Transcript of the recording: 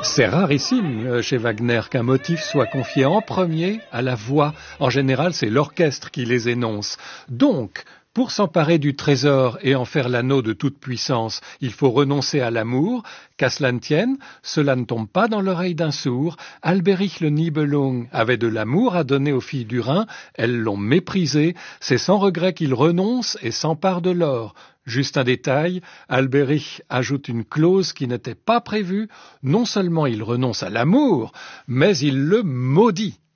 C'est rarissime chez Wagner qu'un motif soit confié en premier à la voix. En général, c'est l'orchestre qui les énonce. Donc, pour s'emparer du trésor et en faire l'anneau de toute puissance, il faut renoncer à l'amour. Qu'à cela ne tienne, cela ne tombe pas dans l'oreille d'un sourd. Albérich le Nibelung avait de l'amour à donner aux filles du Rhin. Elles l'ont méprisé. C'est sans regret qu'il renonce et s'empare de l'or. Juste un détail, Albérich ajoute une clause qui n'était pas prévue. Non seulement il renonce à l'amour, mais il le maudit.